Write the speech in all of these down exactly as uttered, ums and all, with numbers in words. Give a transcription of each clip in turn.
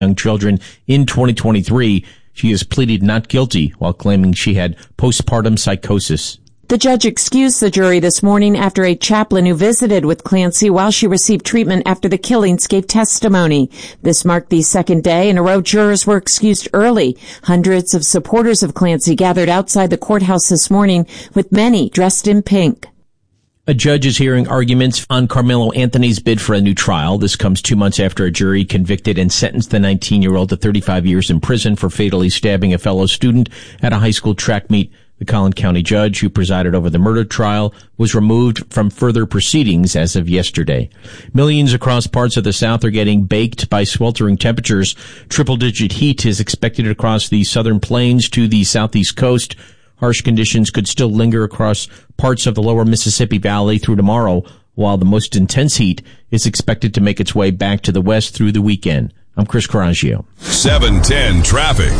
young children in twenty twenty-three. She has pleaded not guilty while claiming she had postpartum psychosis. The judge excused the jury this morning after a chaplain who visited with Clancy while she received treatment after the killings gave testimony. This marked the second day in a row jurors were excused early. Hundreds of supporters of Clancy gathered outside the courthouse this morning, with many dressed in pink. A judge is hearing arguments on Carmelo Anthony's bid for a new trial. This comes two months after a jury convicted and sentenced the nineteen-year-old to thirty-five years in prison for fatally stabbing a fellow student at a high school track meet. The Collin County judge who presided over the murder trial was removed from further proceedings as of yesterday. Millions across parts of the South are getting baked by sweltering temperatures. Triple-digit heat is expected across the southern plains to the southeast coast. Harsh conditions could still linger across parts of the lower Mississippi Valley through tomorrow, while the most intense heat is expected to make its way back to the west through the weekend. I'm Chris Coraggio. seven ten traffic.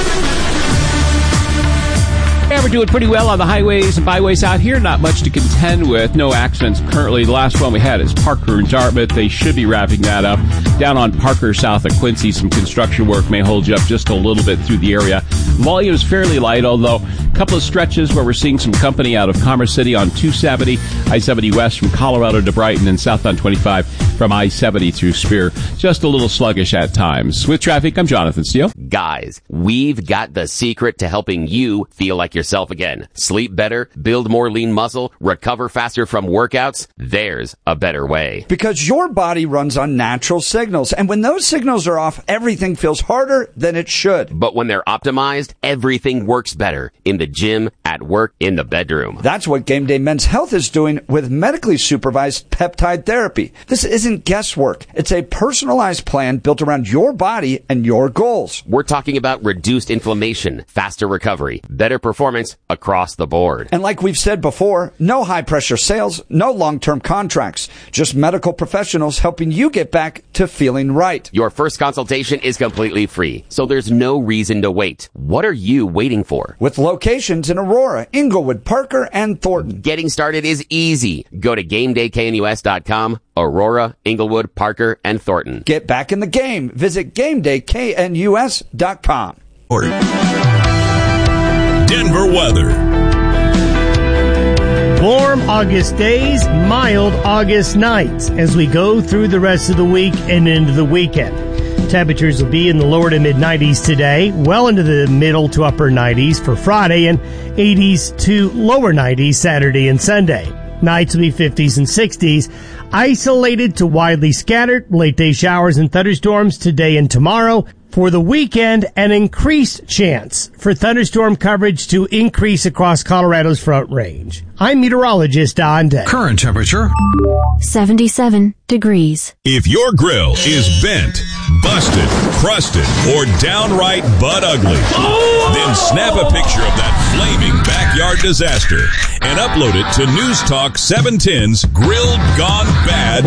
Yeah, we're doing pretty well on the highways and byways out here. Not much to contend with. No accidents currently. The last one we had is Parker and Dartmouth. They should be wrapping that up. Down on Parker south of Quincy, some construction work may hold you up just a little bit through the area. Volume is fairly light, although a couple of stretches where we're seeing some company out of Commerce City on two seventy, I seventy west from Colorado to Brighton, and south on twenty-five from I seventy through Spear. Just a little sluggish at times. With traffic, I'm Jonathan Steele. Guys, we've got the secret to helping you feel like yourself again. Sleep better, build more lean muscle, recover faster from workouts. There's a better way. Because your body runs on natural signals, and when those signals are off, everything feels harder than it should. But when they're optimized, everything works better. In the gym, at work, in the bedroom. That's what Game Day Men's Health is doing with medically supervised peptide therapy. This isn't guesswork. It's a personalized plan built around your body and your goals. We're talking about reduced inflammation, faster recovery, better performance across the board. And like we've said before, no high-pressure sales, no long-term contracts, just medical professionals helping you get back to feeling right. Your first consultation is completely free, so there's no reason to wait. What are you waiting for? With locations in Aurora, Inglewood, Parker, and Thornton. Getting started is easy. Go to game day k n u s dot com. Aurora, Inglewood, Parker, and Thornton. Get back in the game. Visit game day k n u s dot com. Denver weather. Warm August days, mild August nights as we go through the rest of the week and into the weekend. Temperatures will be in the lower to mid nineties today, well into the middle to upper nineties for Friday, and eighties to lower nineties Saturday and Sunday. Nights will be fifties and sixties. Isolated to widely scattered late day showers and thunderstorms today and tomorrow. For the weekend, an increased chance for thunderstorm coverage to increase across Colorado's Front Range. I'm meteorologist Don Day. Current temperature seventy-seven degrees. If your grill is bent, busted, crusted, or downright butt ugly, oh! then snap a picture of that flaming backyard disaster and upload it to News Talk seven ten's Grilled Gone Bad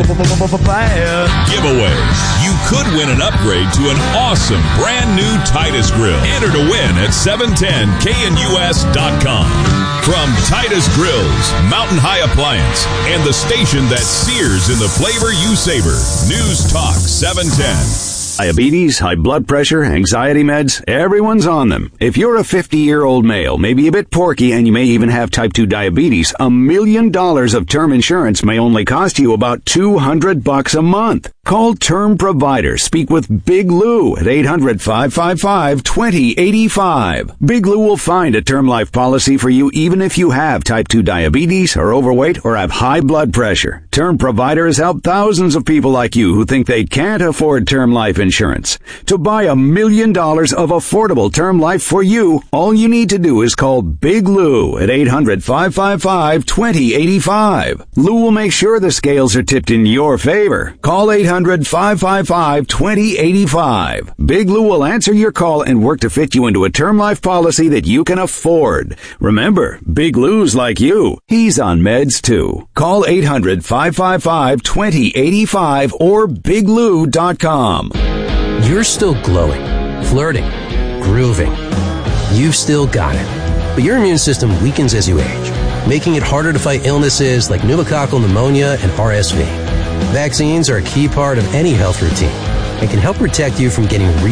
giveaway. You could win an upgrade to an awesome brand new Titus grill. Enter to win at seven ten k n u s dot com. From Titus Grills, Mountain High Appliance, and the station that sears in the flavor you savor, News Talk seven ten. Diabetes, high blood pressure, anxiety meds, everyone's on them. If you're a fifty-year-old male, maybe a bit porky, and you may even have type two diabetes, a million dollars of term insurance may only cost you about two hundred bucks a month. Call Term Provider. Speak with Big Lou at eight hundred, five five five, two zero eight five. Big Lou will find a term life policy for you even if you have type two diabetes, are overweight, or have high blood pressure. Term Provider has helped thousands of people like you who think they can't afford term life insurance. To buy a million dollars of affordable term life for you, all you need to do is call Big Lou at eight hundred, five five five, two zero eight five. Lou will make sure the scales are tipped in your favor. Call eight hundred, five five five, two zero eight five. Big Lou will answer your call and work to fit you into a term life policy that you can afford. Remember, Big Lou's like you. He's on meds too. Call eight hundred, five five five, two zero eight five or big lou dot com. You're still glowing, flirting, grooving. You've still got it. But your immune system weakens as you age, making it harder to fight illnesses like pneumococcal pneumonia and R S V. Vaccines are a key part of any health routine. and can help protect you from getting re-